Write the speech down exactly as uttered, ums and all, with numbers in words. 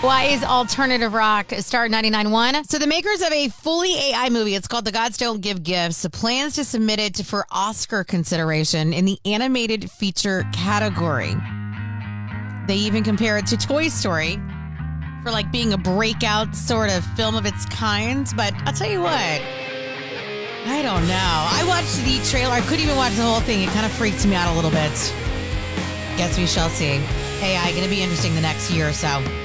Why is alternative rock star ninety-nine point one? So the makers of a fully A I movie, it's called The Gods Don't Give Gifts, plans to submit it to, for Oscar consideration in the animated feature category. They even compare it to Toy Story for like being a breakout sort of film of its kind. But I'll tell you what, I don't know. I watched the trailer. I couldn't even watch the whole thing. It kind of freaked me out a little bit. Guess we shall see. A I going to be interesting the next year or so.